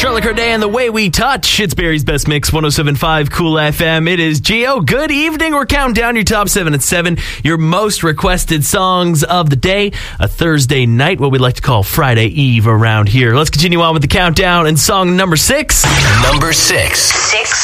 Charlotte Corday and The Way We Touch. It's Barry's Best Mix, 107.5 Cool FM. It is Gio. Good evening. We're counting down your top 7 at 7, your most requested songs of the day. A Thursday night, what we like to call Friday Eve around here. Let's continue on with the countdown and song number 6. Number 6.